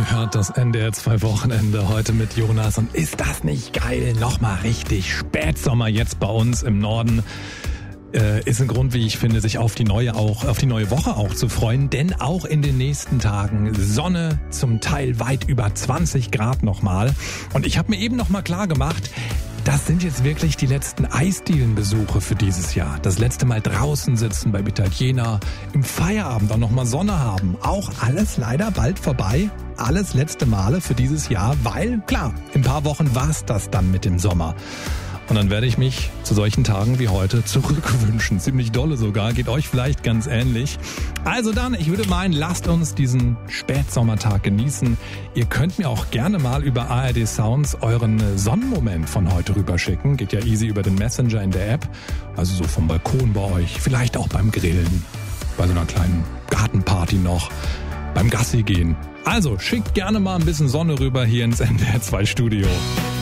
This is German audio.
hört das NDR 2 Wochenende heute mit Jonas. Und ist das nicht geil? Nochmal richtig Spätsommer jetzt bei uns im Norden. Ist ein Grund, wie ich finde, sich auf die neue Woche auch zu freuen. Denn auch in den nächsten Tagen Sonne, zum Teil weit über 20 Grad nochmal. Und ich habe mir eben nochmal klar gemacht, das sind jetzt wirklich die letzten Eisdielenbesuche für dieses Jahr. Das letzte Mal draußen sitzen beim Italiener, im Feierabend auch nochmal Sonne haben. Auch alles leider bald vorbei. Alles letzte Male für dieses Jahr, weil, klar, in ein paar Wochen war's das dann mit dem Sommer. Und dann werde ich mich zu solchen Tagen wie heute zurückwünschen. Ziemlich dolle sogar, geht euch vielleicht ganz ähnlich. Also dann, ich würde meinen, lasst uns diesen Spätsommertag genießen. Ihr könnt mir auch gerne mal über ARD Sounds euren Sonnenmoment von heute rüberschicken. Geht ja easy über den Messenger in der App. Also so vom Balkon bei euch, vielleicht auch beim Grillen, bei so einer kleinen Gartenparty noch, beim Gassi gehen. Also schickt gerne mal ein bisschen Sonne rüber hier ins NDR 2 Studio.